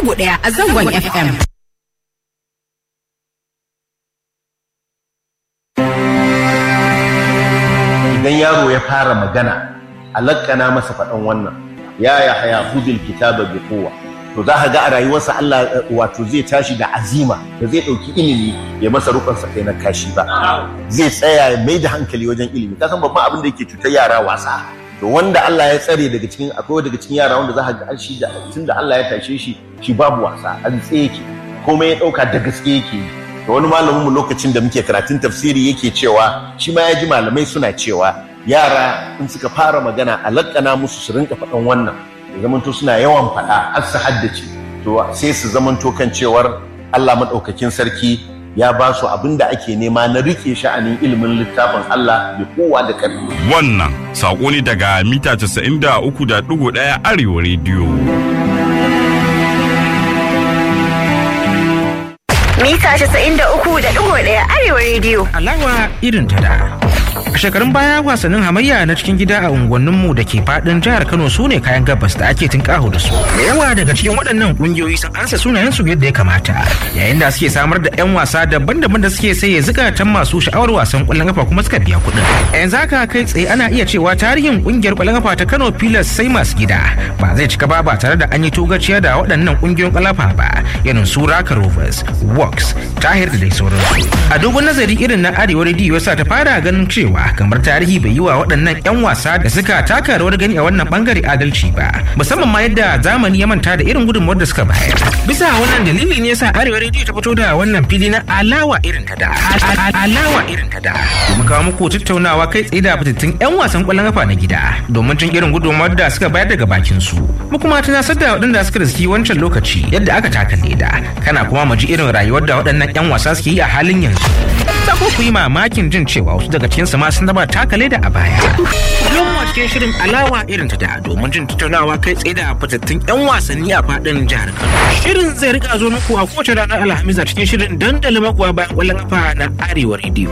94.1 a zangon FM. Idan yaro ya fara magana, alakana masa faɗan wannan, ya haya hudul kitaba bi quwwa. To za ka ga a rayuwarsa Allah wato zai tashi da azima, da zai ɗauki ilimi ya masa rukunsa kai na kashi ba. Zai tsaya ya mai da hankali wajen ilimi. Ka san babban abin da yake cutar yara wasa. To wanda Allah ya tsare daga cikin akwai daga cikin yara wanda za ka ga shi da tunda Allah ya tashe shi babu wasa, an tsaye yake. Komai ya ɗauka da gaske yake yi. To wani malamin mu lokacin da muke karatun tafsiri yake cewa shi ma ya ji malamai suna cewa yara in suka fara magana alakana musu su rinka faɗan wannan. Zamanto suna yawan faɗa har su haddace, to sai su zamanto kan cewar Allah maɗaukakin sarki ya ba su abin da ake nema na rike sha'anin ilimin littafin Allah da kowa da ƙarfi. Wannan saƙo ne daga mita 93.1 Arewa rediyo. Mita 93.1 Arewa rediyo. Alawa irin ta da. A shekarun baya wasannin hamayya na cikin gida a unguwanninmu da ke fadin jihar Kano su ne kayan gabas da ake tinkaho da su. Da yawa daga cikin waɗannan ƙungiyoyi sun ansa sunayensu yadda ya kamata, yayin da suke samar da 'yan wasa daban-daban da suke saye zukatan masu sha'awar wasan ƙwallon kafa kuma suka biya kuɗin. A yanzu haka kai tsaye ana iya cewa tarihin ƙungiyar ƙwallon kafa ta Kano Pillars sai masu gida ba zai cika ba tare da an yi togaciya da waɗannan ƙungiyoyin ƙwallon kafa ba, irin su Raka Rovers, Works, Tahir da dai sauransu. A dogon nazari irin na Arewa rediyo yasa ta fara ganin cewa kamar tarihi bai yi wa waɗannan 'yan wasa da suka taka rawar gani a wannan bangare adalci ba, musamman ma yadda zamani ya manta da irin gudunmuwar da suka bayar. Bisa wannan dalili ne yasa Arewa rediyo ta fito da wannan fili na alawa irin ta da. Alawa irin ta da. Mu kawo muku tattaunawa kai tsaye da fitattun 'yan wasan ƙwallon kafa na gida domin jin irin gudunmuwar da suka bayar daga bakin su. Mu kuma tunasar da waɗanda suka riski wancan lokaci yadda aka taka leda. Kana kuma mu ji irin rayuwar da waɗannan 'yan wasa suke yi a halin yanzu. Za ku yi mamakin jin cewa wasu daga cikin su ma sun daba taka leda a baya. Yau a cikin shirin alawa irin ta da domin jin tattaunawa kai tsaye da fitattun 'yan wasanni a faɗin jihar Kano. Shirin zai rika zo muku a kowace ranar Alhamis a cikin shirin dandalin magoya bayan ƙwallon kafa na Arewa rediyo.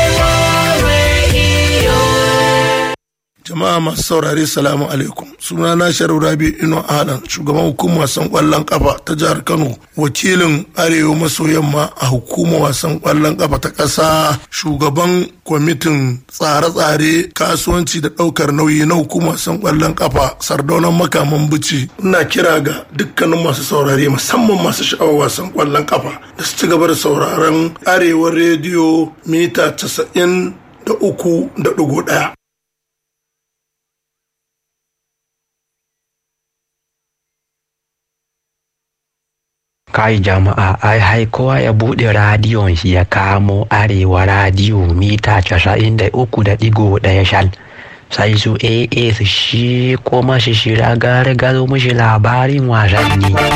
Jama'a masu saurare salamu alaikum. Sunana Sharu Rabi Ino Alan, shugaban hukumar wasan kwallon kafa ta jihar Kano, wakilin Arewa maso yamma a hukumar wasan kwallon kafa ta ƙasa, shugaban kwamitin tsare-tsare kasuwanci da ɗaukar nauyi na hukumar wasan kwallon kafa Sardaunan Makaman Bici. Ina kira ga dukkanin masu saurare musamman masu sha'awar wasan kwallon kafa da su ci gaba da sauraron Arewa rediyo mita 93.1. Kai jama'a ai kowa ya bude radiyon shi ya kamo Arewa radiyo mita 93.1 shal. Sai su AA su shi kuma shi shira gare gazo mishi labarin wasanni.